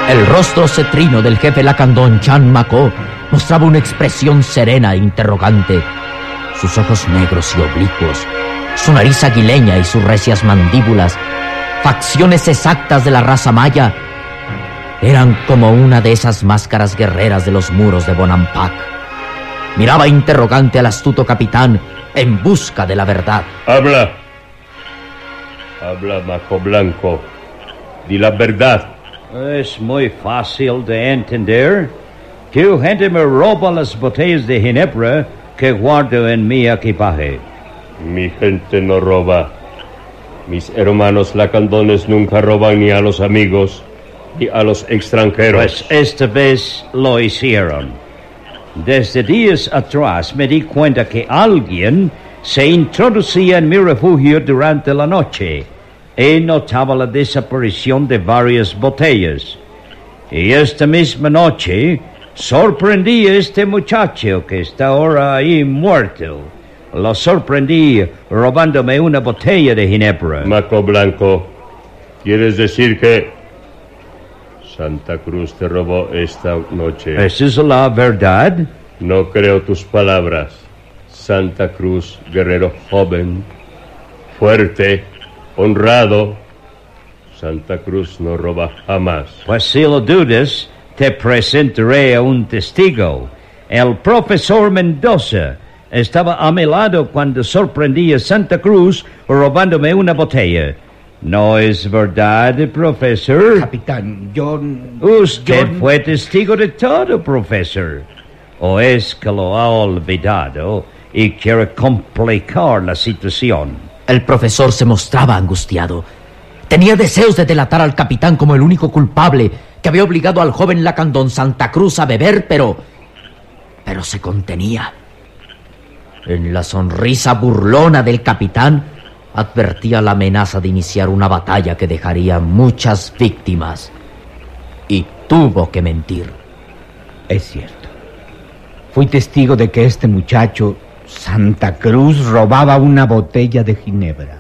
El rostro cetrino del jefe Lacandón, Chan Macó, mostraba una expresión serena e interrogante. Sus ojos negros y oblicuos, su nariz aguileña y sus recias mandíbulas, facciones exactas de la raza maya, eran como una de esas máscaras guerreras de los muros de Bonampak. Miraba interrogante al astuto capitán en busca de la verdad. Habla, Maco Blanco. Di la verdad. Es muy fácil de entender. Tu gente me roba las botellas de ginebra que guardo en mi equipaje. Mi gente no roba. Mis hermanos lacandones nunca roban ni a los amigos ni a los extranjeros. Pues esta vez lo hicieron. Desde días atrás me di cuenta que alguien se introducía en mi refugio durante la noche y notaba la desaparición de varias botellas. Y esta misma noche sorprendí a este muchacho que está ahora ahí muerto. Lo sorprendí robándome una botella de ginebra. Maco Blanco, ¿quieres decir que Santa Cruz te robó esta noche? ¿Esa es la verdad? No creo tus palabras. Santa Cruz, guerrero joven, fuerte, honrado. Santa Cruz no roba jamás. Pues si lo dudas, te presentaré a un testigo. El profesor Mendoza estaba a mi lado cuando sorprendí a Santa Cruz robándome una botella. ¿No es verdad, profesor? Capitán, Usted fue testigo de todo, profesor. ¿O es que lo ha olvidado y quiere complicar la situación? El profesor se mostraba angustiado. Tenía deseos de delatar al capitán como el único culpable que había obligado al joven Lacandón Santa Cruz a beber, pero se contenía. En la sonrisa burlona del capitán advertía la amenaza de iniciar una batalla que dejaría muchas víctimas. Y tuvo que mentir. Es cierto. Fui testigo de que este muchacho, Santa Cruz, robaba una botella de ginebra.